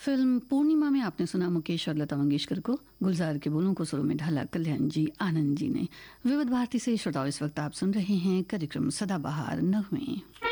Film पूर्णिमा में आपने सुना मुकेश और लता मंगेशकर को। गुलजार के बोलों को सुरों में ढाला कल्याण जी आनंद जी ने। विविध भारती से श्रोताओं, इस वक्त आप सुन रहे हैं कार्यक्रम सदाबहार नगमे।